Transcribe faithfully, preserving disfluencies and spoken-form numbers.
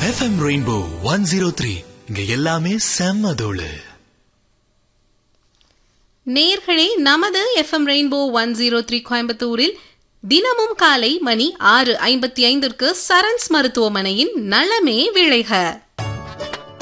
FM rainbow one zero three இங்க எல்லாமே செம்ம தோளு. நேர்களே, நமது FM rainbow one zero three கோயம்புத்தூரில் தினமும் காலை மணி ஆறு ஐம்பத்தி ஐந்திற்கு சரண்ஸ் மருத்துவமனையின் நலமே விளைக.